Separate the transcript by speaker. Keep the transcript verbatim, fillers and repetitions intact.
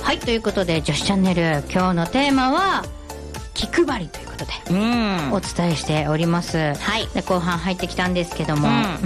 Speaker 1: はい、ということで女子チャンネル、今日のテーマは気配りということで
Speaker 2: うん
Speaker 1: お伝えしております。
Speaker 2: はい。
Speaker 1: で後半入ってきたんですけども、
Speaker 2: うん